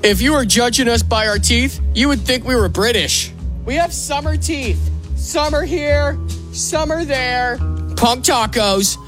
If you were judging us by our teeth, you would think we were British. We have summer teeth. Some are here, some are there. Punk tacos.